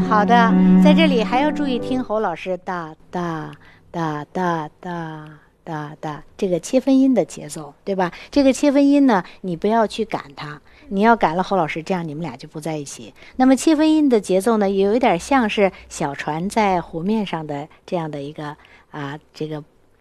好的，在这里还要注意听侯老师哒哒哒哒哒哒哒这个切分音的节奏，对吧？这个切分音呢，你不要去赶它，你要赶了侯老师，这样你们俩就不在一起。那么切分音的节奏呢，有一点像是小船在湖面上的这样的一个这个